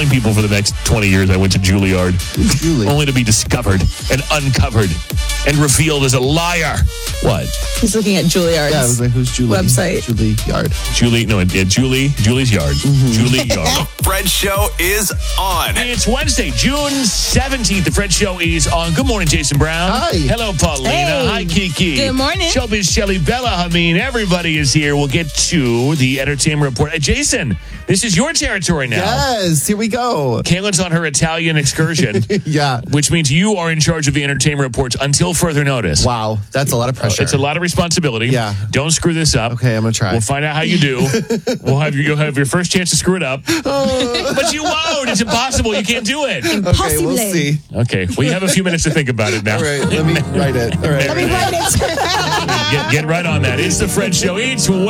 telling people for the next 20 years I went to Juilliard. Julie. Only to be discovered and uncovered and revealed as a liar. What? He's looking at Juilliard's Yeah, I was like, who's Julie? website. Julie Yard. Julie's Yard. Julie Yard. Fred Show is on. It's Wednesday, June 17th. The Fred Show is on. Good morning, Jason Brown. Hi. Hello, Paulina. Hey. Hi, Kiki. Good morning. Shelby, Shelly, Bella, Hameen. Everybody is here. We'll get to the entertainment report. Jason, this is your territory now. Yes, here we go. Kaylin's on her Italian excursion, Yeah. which means you are in charge of the entertainment reports until further notice. Wow, that's a lot of pressure. It's a lot of responsibility. Yeah. Don't screw this up. Okay, I'm going to try. We'll find out how you do. You'll have your first chance to screw it up. But you won't. It's impossible. You can't do it. Okay, we'll see. Okay. Well, you have a few minutes to think about it now. All right, let me write it. All right. Let me write it. Get right on that. It's the Fred Show. It's